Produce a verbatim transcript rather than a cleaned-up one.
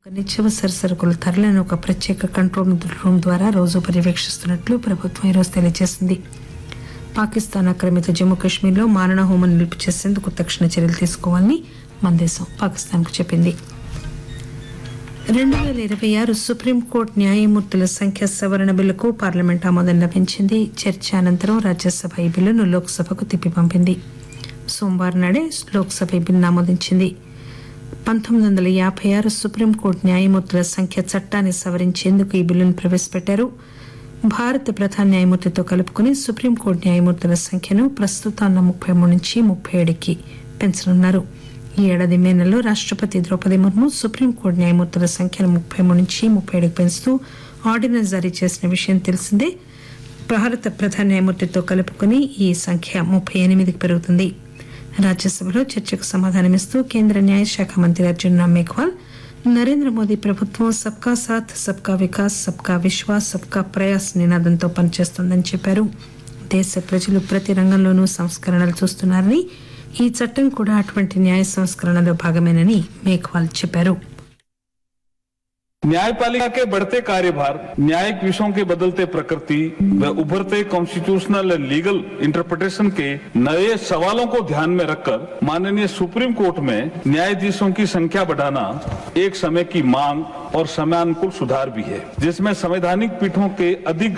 నిత్యావసర సరుకుల ధరలను ఒక ప్రత్యేక కంట్రోల్ రూమ్ ద్వారా రోజు పర్యవేక్షిస్తున్నట్లు ప్రభుత్వం ఈరోజు తెలియజేసింది. పాకిస్తాన్ ఆక్రమిత జమ్మూ కశ్మీర్లో మారణ హోమం నిలుపు చేసేందుకు తక్షణ చర్యలు తీసుకోవాలని మన దేశం పాకిస్తాన్కు చెప్పింది. రెండు వేల ఇరవై ఆరు సుప్రీంకోర్టు న్యాయమూర్తుల సంఖ్య సవరణ బిల్లుకు పార్లమెంట్ ఆమోదం లభించింది. చర్చ అనంతరం రాజ్యసభ ఈ బిల్లును లోక్సభకు తిప్పి పంపింది. సోమవారం నాడే లోక్సభ ఈ బిల్లును ఆమోదించింది. పంతొమ్మిది వందల యాభై ఆరు సుప్రీంకోర్టు న్యాయమూర్తుల సంఖ్య చట్టాన్ని సవరించేందుకు ఈ బిల్లును ప్రవేశపెట్టారు. భారత ప్రధాన న్యాయమూర్తితో కలుపుకుని సుప్రీంకోర్టు న్యాయమూర్తుల సంఖ్యను ప్రస్తుతం ఉన్న ముప్పై మూడు నుంచి ముప్పై ఏడుకి పెంచనున్నారు. ఈ ఏడాది మే నెలలో రాష్టపతి ద్రౌపది ముర్ము సుప్రీంకోర్టు న్యాయమూర్తుల సంఖ్యను ముప్పై మూడు నుంచి ముప్పై ఏడుకి పెంచుతూ ఆర్డినెన్స్ జారీ చేసిన విషయం తెలిసిందే. భారత ప్రధాన న్యాయమూర్తితో కలుపుకుని ఈ సంఖ్య ముప్పై ఎనిమిదికి పెరుగుతుంది. రాజ్యసభలో చర్చకు సమాధానమిస్తూ కేంద్ర న్యాయశాఖ మంత్రి అర్జున్ రామ్ మేఘ్వాల్ నరేంద్ర మోదీ ప్రభుత్వం సబ్కా సాథ్ సబ్కా వికాస్ సబ్కా విశ్వాస్ సబ్కా ప్రయాస్ నినాదంతో పనిచేస్తోందని చెప్పారు. దేశ ప్రజలు ప్రతి రంగంలోనూ సంస్కరణలు చూస్తున్నారని, ఈ చట్టం కూడా అటువంటి న్యాయ సంస్కరణలో భాగమేనని మేఘ్వాల్ చెప్పారు. न्यायपालिका के बढ़ते कार्यभार, न्यायिक विषयों की बदलते प्रकृति व उभरते कॉन्स्टिट्यूशनल एंड लीगल इंटरप्रिटेशन के नए सवालों को ध्यान में रखकर माननीय सुप्रीम कोर्ट में न्यायाधीशों की संख्या बढ़ाना एक समय की मांग और समयानुकूल सुधार भी है, जिसमें संवैधानिक पीठों के अधिक